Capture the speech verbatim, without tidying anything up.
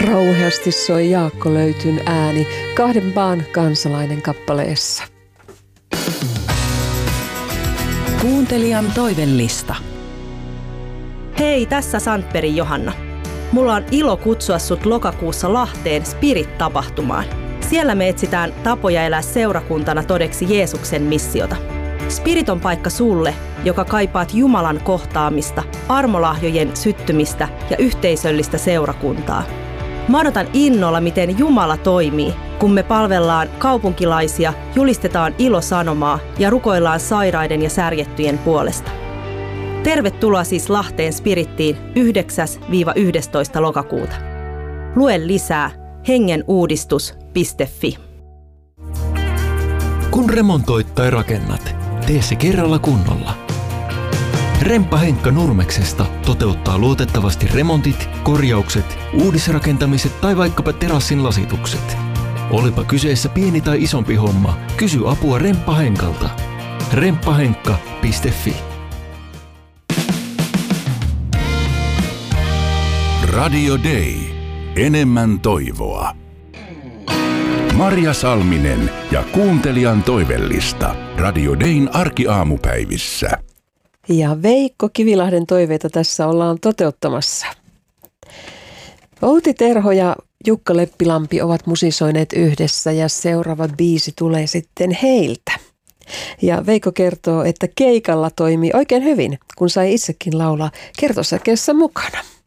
Kauheasti soi Jaakko Löytyn ääni Kahden maan kansalainen kappaleessa. Kuuntelijan toivellista. Hei, tässä Sandbergin Johanna. Mulla on ilo kutsua sut lokakuussa Lahteen Spirit-tapahtumaan. Siellä me etsitään tapoja elää seurakuntana todeksi Jeesuksen missiota. Spirit on paikka sulle, joka kaipaat Jumalan kohtaamista, armolahjojen syttymistä ja yhteisöllistä seurakuntaa. Mä odotan innolla, miten Jumala toimii, kun me palvellaan kaupunkilaisia, julistetaan ilosanomaa ja rukoillaan sairaiden ja särjettyjen puolesta. Tervetuloa siis Lahteen Spirittiin yhdeksäs yhdestoista lokakuuta. Lue lisää hengenuudistus piste fi. Kun remontoit tai rakennat, tee se kerralla kunnolla. Remppa Henkka Nurmeksesta toteuttaa luotettavasti remontit, korjaukset, uudisrakentamiset tai vaikkapa terassin lasitukset. Olipa kyseessä pieni tai isompi homma, kysy apua Remppa Henkalta. remppahenkka piste fi. Radio Day. Enemmän toivoa. Marja Salminen ja kuuntelijan toivellista Radio Dayn arkiaamupäivissä. Ja Veikko Kivilahden toiveita tässä ollaan toteuttamassa. Outi Terho ja Jukka Leppilampi ovat musisoineet yhdessä ja seuraava biisi tulee sitten heiltä. Ja Veikko kertoo, että keikalla toimii oikein hyvin, kun sai itsekin laulaa kertosäkeessä mukana.